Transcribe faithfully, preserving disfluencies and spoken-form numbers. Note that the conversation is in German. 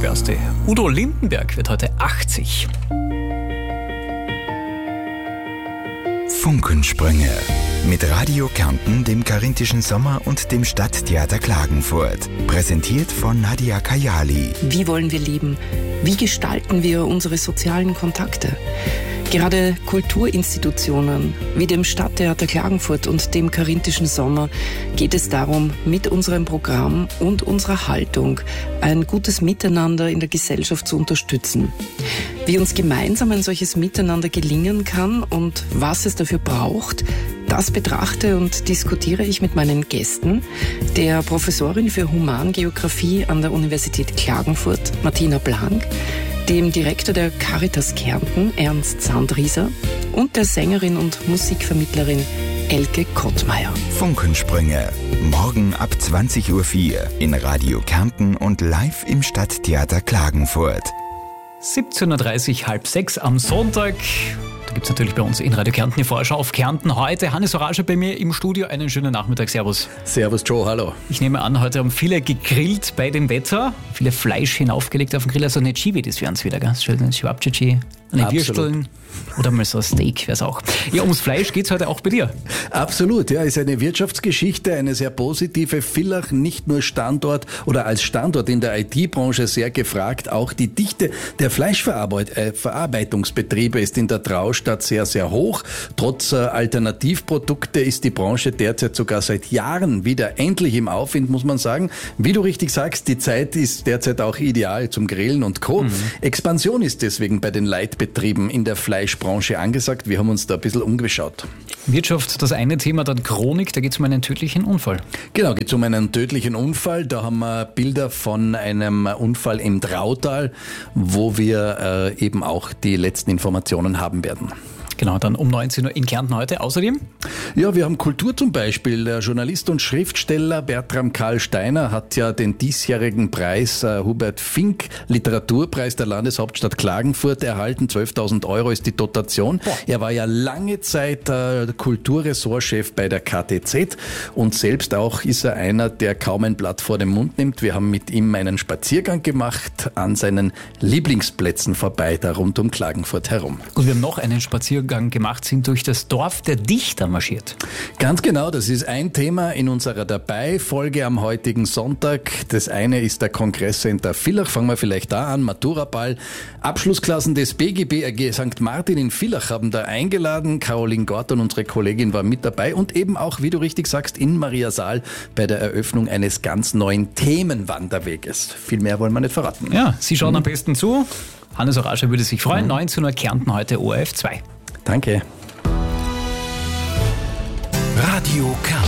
Gast. Udo Lindenberg wird heute achtzig. Funkensprünge mit Radio Kärnten, dem Karinthischen Sommer und dem Stadttheater Klagenfurt. Präsentiert von Nadia Kayali. Wie wollen wir leben? Wie gestalten wir unsere sozialen Kontakte? Gerade Kulturinstitutionen wie dem Stadttheater Klagenfurt und dem Karinthischen Sommer geht es darum, mit unserem Programm und unserer Haltung ein gutes Miteinander in der Gesellschaft zu unterstützen. Wie uns gemeinsam ein solches Miteinander gelingen kann und was es dafür braucht, das betrachte und diskutiere ich mit meinen Gästen, der Professorin für Humangeographie an der Universität Klagenfurt, Martina Blank, dem Direktor der Caritas Kärnten, Ernst Sandrieser, und der Sängerin und Musikvermittlerin Elke Kottmeier. Funkensprünge, morgen ab zwanzig Uhr vier in Radio Kärnten und live im Stadttheater Klagenfurt. siebzehn Uhr dreißig, halb sechs am Sonntag. Da gibt es natürlich bei uns in Radio Kärnten die Vorschau auf Kärnten. Heute Hannes Orasche bei mir im Studio. Einen schönen Nachmittag. Servus. Servus Joe, hallo. Ich nehme an, heute haben viele gegrillt bei dem Wetter. Viele Fleisch hinaufgelegt auf den Grill. Also nicht Chibi, das wären es wieder. Ganz schön Schwabchichi. Eine Würsteln oder mal so ein Steak wäre es auch. Ja, ums Fleisch geht es heute auch bei dir. Absolut, ja, ist eine Wirtschaftsgeschichte, eine sehr positive. Villach nicht nur Standort oder als Standort in der I T-Branche sehr gefragt, auch die Dichte der Fleischverarbeitungsbetriebe ist in der Traustadt sehr, sehr hoch. Trotz äh, Alternativprodukte ist die Branche derzeit sogar seit Jahren wieder endlich im Aufwind, muss man sagen. Wie du richtig sagst, die Zeit ist derzeit auch ideal zum Grillen und Co. Mhm. Expansion ist deswegen bei den Leitbetrieben in der Fleischbranche angesagt. Wir haben uns da ein bisschen umgeschaut. Wirtschaft, das eine Thema, dann Chronik, da geht es um einen tödlichen Unfall. Genau, geht es um einen tödlichen Unfall. Da haben wir Bilder von einem Unfall im Drautal, wo wir äh, eben auch die letzten Informationen haben werden. Genau, dann um neunzehn Uhr in Kärnten heute. Außerdem? Ja, wir haben Kultur zum Beispiel. Der Journalist und Schriftsteller Bertram Karl Steiner hat ja den diesjährigen Preis, äh, Hubert Fink Literaturpreis der Landeshauptstadt Klagenfurt erhalten. zwölftausend Euro ist die Dotation. Boah. Er war ja lange Zeit äh, Kulturressortchef bei der K T Z und selbst auch ist er einer, der kaum ein Blatt vor den Mund nimmt. Wir haben mit ihm einen Spaziergang gemacht an seinen Lieblingsplätzen vorbei, da rund um Klagenfurt herum. Und wir haben noch einen Spaziergang gemacht, sind durch das Dorf der Dichter marschiert. Ganz genau, das ist ein Thema in unserer Dabei-Folge am heutigen Sonntag. Das eine ist der Kongresscenter Villach, fangen wir vielleicht da an, Maturaball. Abschlussklassen des B G B A G Sankt Martin in Villach haben da eingeladen. Caroline Gorton, unsere Kollegin, war mit dabei und eben auch, wie du richtig sagst, in Mariasaal bei der Eröffnung eines ganz neuen Themenwanderweges. Viel mehr wollen wir nicht verraten. Ja, Sie schauen mhm. am besten zu. Hannes Orasche würde sich freuen. Mhm. neunzehn Uhr Kärnten heute O R F zwei. Danke. Radio Kärnten.